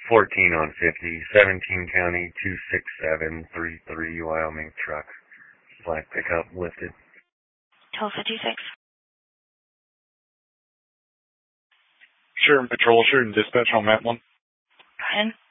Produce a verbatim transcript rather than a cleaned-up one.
fourteen on fifty, seventeen County, two six seven three three, Wyoming truck. Black pickup lifted. Tulsa two six. Sure, Patrol, sure, dispatch on map one. Brian.